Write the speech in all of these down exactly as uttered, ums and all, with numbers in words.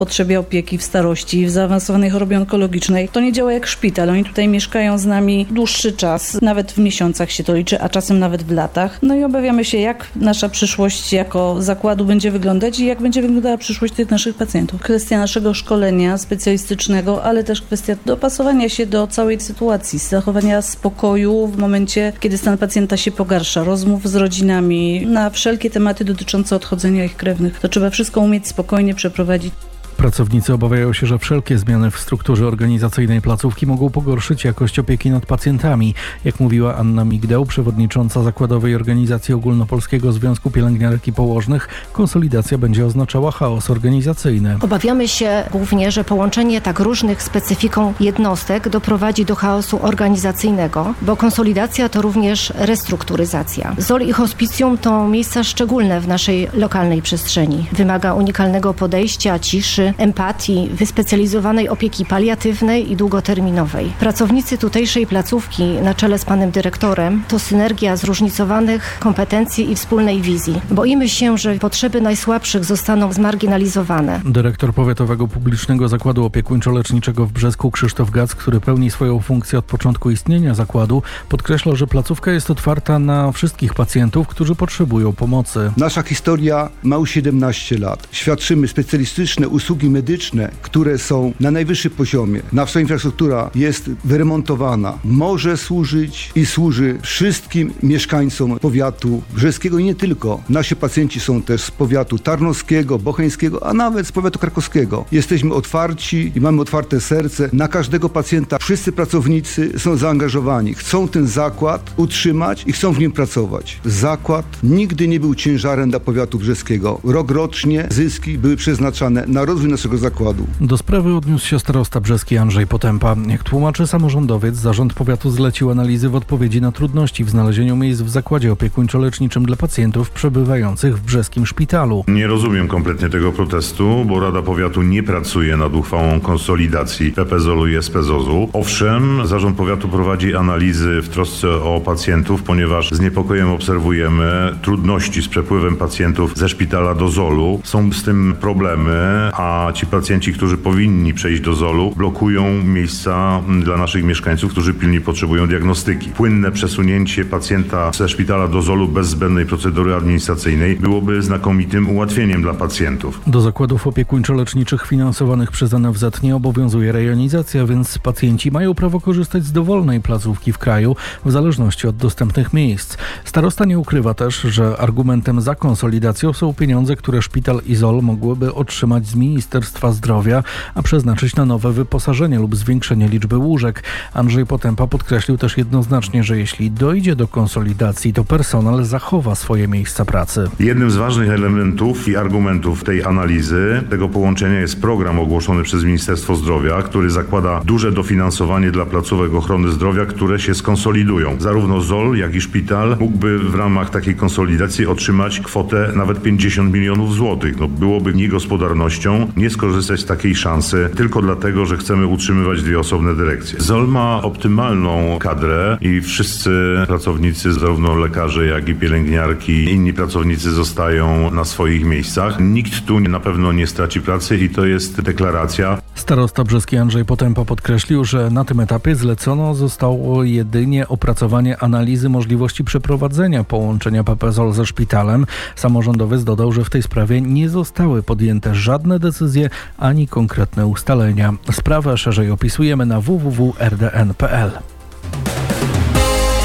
potrzebie opieki w starości, w zaawansowanej chorobie onkologicznej. To nie działa jak szpital. Oni tutaj mieszkają z nami dłuższy czas, nawet w miesiącach się to liczy, a czasem nawet w latach. No i obawiamy się, jak nasza przyszłość jako zakładu będzie wyglądać i jak będzie wyglądała przyszłość tych naszych pacjentów. Kwestia naszego szkolenia specjalistycznego, ale też kwestia dopasowania się do całej sytuacji, zachowania spokoju w momencie, kiedy stan pacjenta się pogarsza, rozmów z rodzinami na wszelkie tematy dotyczące odchodzenia ich krewnych. To trzeba wszystko umieć spokojnie przeprowadzić. Pracownicy obawiają się, że wszelkie zmiany w strukturze organizacyjnej placówki mogą pogorszyć jakość opieki nad pacjentami. Jak mówiła Anna Migdał, przewodnicząca Zakładowej Organizacji Ogólnopolskiego Związku Pielęgniarek i Położnych, konsolidacja będzie oznaczała chaos organizacyjny. Obawiamy się głównie, że połączenie tak różnych specyfiką jednostek doprowadzi do chaosu organizacyjnego, bo konsolidacja to również restrukturyzacja. Z o l i hospicjum to miejsca szczególne w naszej lokalnej przestrzeni. Wymaga unikalnego podejścia, ciszy, empatii, wyspecjalizowanej opieki paliatywnej i długoterminowej. Pracownicy tutejszej placówki na czele z panem dyrektorem to synergia zróżnicowanych kompetencji i wspólnej wizji. Boimy się, że potrzeby najsłabszych zostaną zmarginalizowane. Dyrektor Powiatowego Publicznego Zakładu Opiekuńczo-Leczniczego w Brzesku Krzysztof Gac, który pełni swoją funkcję od początku istnienia zakładu, podkreślał, że placówka jest otwarta na wszystkich pacjentów, którzy potrzebują pomocy. Nasza historia ma już siedemnaście lat. Świadczymy specjalistyczne usługi medyczne, które są na najwyższym poziomie. Nasza infrastruktura jest wyremontowana. Może służyć i służy wszystkim mieszkańcom powiatu brzeskiego i nie tylko. Nasi pacjenci są też z powiatu tarnowskiego, bocheńskiego, a nawet z powiatu krakowskiego. Jesteśmy otwarci i mamy otwarte serce na każdego pacjenta. Wszyscy pracownicy są zaangażowani. Chcą ten zakład utrzymać i chcą w nim pracować. Zakład nigdy nie był ciężarem dla powiatu brzeskiego. Rokrocznie zyski były przeznaczane na rozwój naszego zakładu. Do sprawy odniósł się starosta brzeski Andrzej Potępa. Jak tłumaczy samorządowiec, zarząd powiatu zlecił analizy w odpowiedzi na trudności w znalezieniu miejsc w zakładzie opiekuńczo-leczniczym dla pacjentów przebywających w brzeskim szpitalu. Nie rozumiem kompletnie tego protestu, bo Rada Powiatu nie pracuje nad uchwałą konsolidacji P P Z o l u i S P Z O Z-u. Owszem, zarząd powiatu prowadzi analizy w trosce o pacjentów, ponieważ z niepokojem obserwujemy trudności z przepływem pacjentów ze szpitala do Z O L-u. Są z tym problemy, a ci pacjenci, którzy powinni przejść do Z O L-u, blokują miejsca dla naszych mieszkańców, którzy pilnie potrzebują diagnostyki. Płynne przesunięcie pacjenta ze szpitala do Z O L-u bez zbędnej procedury administracyjnej byłoby znakomitym ułatwieniem dla pacjentów. Do zakładów opiekuńczo-leczniczych finansowanych przez N F Z nie obowiązuje rejonizacja, więc pacjenci mają prawo korzystać z dowolnej placówki w kraju w zależności od dostępnych miejsc. Starosta nie ukrywa też, że argumentem za konsolidacją są pieniądze, które szpital i Z O L mogłyby otrzymać z Ministerstwa Zdrowia, a przeznaczyć na nowe wyposażenie lub zwiększenie liczby łóżek. Andrzej Potępa podkreślił też jednoznacznie, że jeśli dojdzie do konsolidacji, to personel zachowa swoje miejsca pracy. Jednym z ważnych elementów i argumentów tej analizy, tego połączenia jest program ogłoszony przez Ministerstwo Zdrowia, który zakłada duże dofinansowanie dla placówek ochrony zdrowia, które się skonsolidują. Zarówno Z O L, jak i szpital mógłby w ramach takiej konsolidacji otrzymać kwotę nawet pięćdziesiąt milionów złotych. No, byłoby niegospodarnością nie skorzystać z takiej szansy tylko dlatego, że chcemy utrzymywać dwie osobne dyrekcje. Z O L ma optymalną kadrę i wszyscy pracownicy, zarówno lekarze, jak i pielęgniarki, inni pracownicy zostają na swoich miejscach. Nikt tu na pewno nie straci pracy i to jest deklaracja. Starosta brzeski Andrzej Potępa podkreślił, że na tym etapie zlecono zostało jedynie opracowanie analizy możliwości przeprowadzenia połączenia P P Z O L ze szpitalem. Samorządowiec dodał, że w tej sprawie nie zostały podjęte żadne decyzje ani konkretne ustalenia. Sprawę szerzej opisujemy na w w w kropka r d n kropka p l.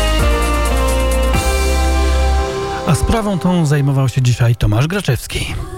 A sprawą tą zajmował się dzisiaj Tomasz Graczewski.